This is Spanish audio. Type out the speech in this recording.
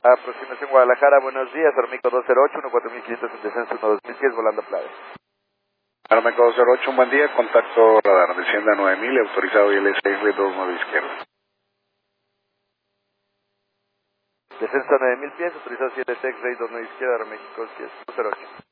Aproximación Guadalajara, buenos días, Armico 208, 14500 en descenso, 12010, volando Playa. Armico 208, un buen día, contacto radar, descienda 9000, autorizado IL6, 29 izquierda. Descenso a 9000 pies, autorizado 76, Rey 29 izquierda, Aeroméxico 208.